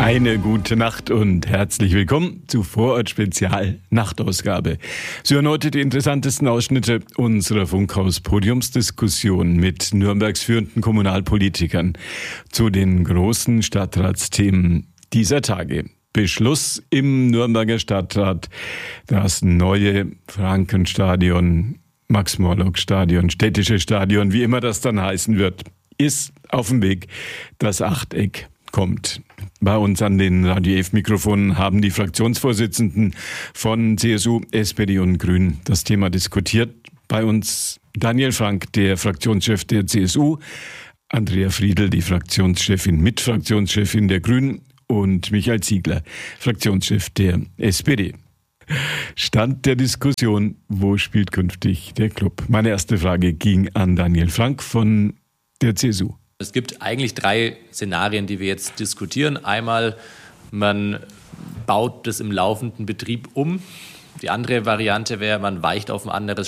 Eine gute Nacht und herzlich willkommen zu Vorort Spezial Nachtausgabe. Sie hören heute die interessantesten Ausschnitte unserer Funkhaus-Podiumsdiskussion mit Nürnbergs führenden Kommunalpolitikern zu den großen Stadtratsthemen dieser Tage. Beschluss im Nürnberger Stadtrat, das neue Frankenstadion, Max-Morlock-Stadion, städtische Stadion, wie immer das dann heißen wird, ist auf dem Weg. Das Achteck kommt. Bei uns an den Radio F-Mikrofonen haben die Fraktionsvorsitzenden von CSU, SPD und Grünen das Thema diskutiert. Bei uns Daniel Frank, der Fraktionschef der CSU, Andrea Friedl, die Mitfraktionschefin der Grünen und Michael Ziegler, Fraktionschef der SPD. Stand der Diskussion, wo spielt künftig der Club? Meine erste Frage ging an Daniel Frank von der CSU. Es gibt eigentlich 3 Szenarien, die wir jetzt diskutieren. Einmal, man baut das im laufenden Betrieb um. Die andere Variante wäre, man weicht auf ein anderes